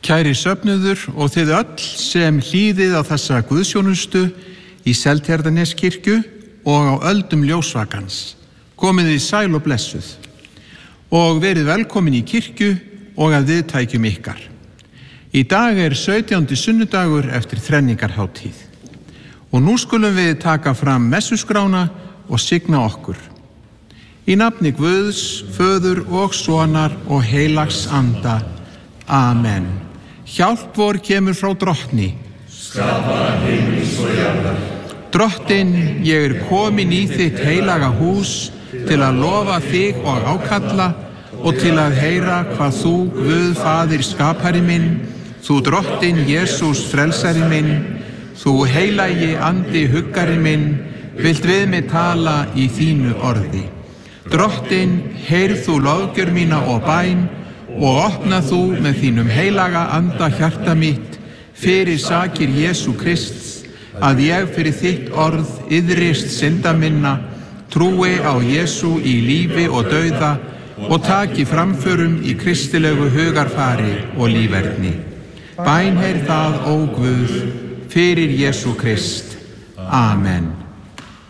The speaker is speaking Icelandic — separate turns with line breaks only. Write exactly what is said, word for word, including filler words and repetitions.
Kæri söfnuður og þið öll sem hlýðið á þessa guðsjónustu í Seltjarnarneskirkju og á öldum ljósvakans, komið þið sæl og blessuð og verið velkomin í kirkju og að viðtækjum ykkar. Í dag er sautjándi sunnudagur eftir þrenningarhátíð og nú skulum við taka fram messuskrána og signa okkur. Í nafni Guðs, Föður og Sonar og heilags anda. Amen. Hjálp vor kemur frá Drottni,
skapara heimins og jarðar.
Drottin, ég er komin í þitt heilaga hús til að lofa þig og ákalla og til að heyra hvað þú, Guð Faðir skapari minn, þú Drottin Jesús frelsari minn, þú heilagi andi huggari minn, vilt við mig tala í þínu orði. Drottin, heyrð þú loðgjör mína og bæn og opna þú með þínum heilaga anda hjarta mitt fyrir sakir Jesú Krists, að ég fyrir þitt orð iðrist synda minna, trúi á Jesú í lífi og dauða og taki framförum í kristilegu hugarfari og líferni. Bænheyr það, ó Guð, fyrir Jesú Krist. Amen.